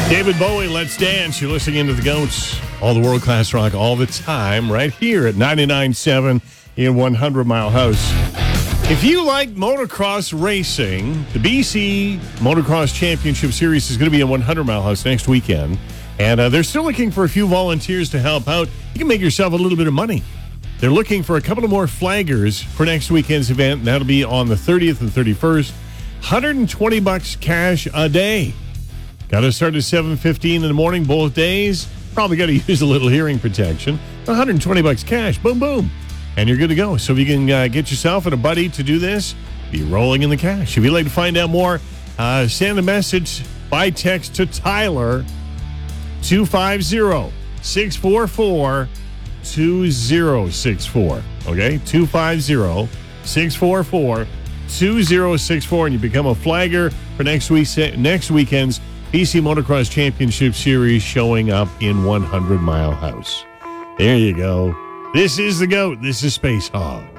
David Bowie, Let's Dance. You're listening into the GOATs, all the world-class rock all the time, right here at 99.7 in 100 Mile House. If you like motocross racing, the BC Motocross Championship Series is going to be in 100 Mile House next weekend, and they're still looking for a few volunteers to help out. You can make yourself a little bit of money. They're looking for a couple of more flaggers for next weekend's event, and that'll be on the 30th and 31st. $120 cash a day. Got to start at 7:15 in the morning both days. Probably got to use a little hearing protection. $120 cash. Boom, boom. And you're good to go. So if you can get yourself and a buddy to do this, be rolling in the cash. If you'd like to find out more, send a message by text to Tyler, 250-644-2064. Okay? 250-644-2064. And you become a flagger for next weekend's BC Motocross Championship Series showing up in 100 Mile House. There you go. This is the GOAT. This is Space Hog.